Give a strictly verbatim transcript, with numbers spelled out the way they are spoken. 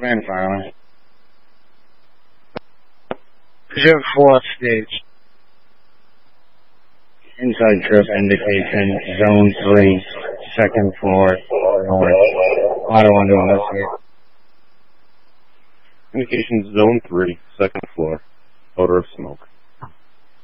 Man filing. Ship fourth stage. Inside trip indication, zone three, second floor, north. Auto under investigate. Indication zone three, second floor. Odor of smoke.